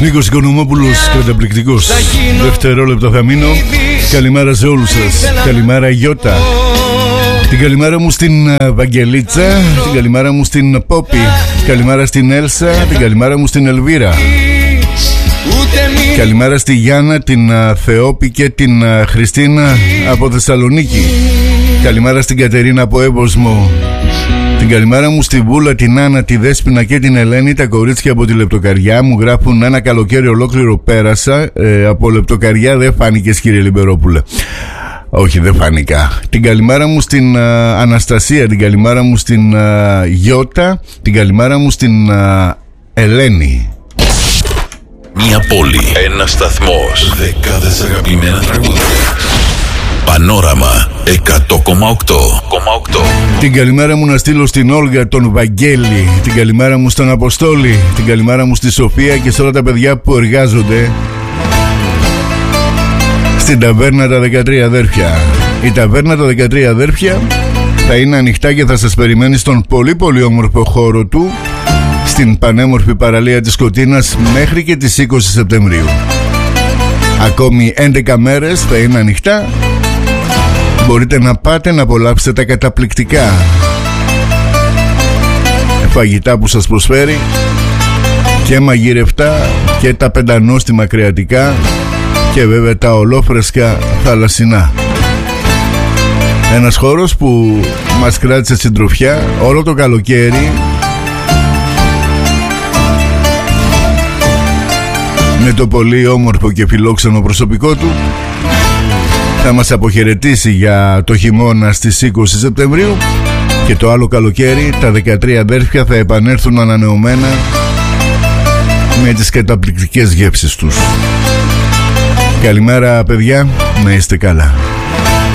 Νίκος Οικονομόπουλος, καταπληκτικός. Δευτερόλεπτο θα μείνω. Καλημέρα σε όλους σας. Καλημέρα Γιώτα. Την καλημέρα μου στην Βαγγελίτσα. Την καλημέρα μου στην Πόπη. Καλημέρα στην Έλσα. Την καλημέρα μου στην Ελβίρα. Καλημέρα στη Γιάννα, την Θεόπη και την Χριστίνα από Θεσσαλονίκη. Καλημέρα στην Κατερίνα από Εύωσμο. Την καλημέρα μου στη Βούλα, την Άννα, τη Δέσποινα και την Ελένη. Τα κορίτσια από τη Λεπτοκαριά μου γράφουν ένα καλοκαίρι ολόκληρο πέρασα. Από Λεπτοκαριά δεν φάνηκες, κύριε Λιμπερόπουλε. Όχι, δεν φάνηκα. Την καλημέρα μου στην Αναστασία. Την καλημέρα μου στην Γιώτα. Την καλημέρα μου στην Ελένη. Μια πόλη, ένας σταθμός, δεκάδες αγαπημένα τραγούδια. Πανόραμα 100,8. Την καλημέρα μου να στείλω στην Όλγα, τον Βαγγέλη. Την καλημέρα μου στον Αποστόλη. Την καλημέρα μου στη Σοφία και σε όλα τα παιδιά που εργάζονται στην ταβέρνα τα 13 αδέρφια. Η ταβέρνα τα 13 αδέρφια θα είναι ανοιχτά και θα σας περιμένει στον πολύ πολύ όμορφο χώρο του στην πανέμορφη παραλία της Σκωτίνας μέχρι και τις 20 Σεπτεμβρίου. Ακόμη 11 μέρες θα είναι ανοιχτά. Μπορείτε να πάτε να απολαύσετε τα καταπληκτικά φαγητά που σας προσφέρει και μαγειρευτά και τα πεντανόστιμα κρεατικά και βέβαια τα ολόφρεσκα θαλασσινά. Ένας χώρος που μας κράτησε συντροφιά όλο το καλοκαίρι με το πολύ όμορφο και φιλόξενο προσωπικό του. Θα μας αποχαιρετήσει για το χειμώνα στις 20 Σεπτεμβρίου και το άλλο καλοκαίρι τα 13 αδέρφια θα επανέλθουν ανανεωμένα με τις καταπληκτικές γεύσεις τους. Καλημέρα παιδιά, να είστε καλά.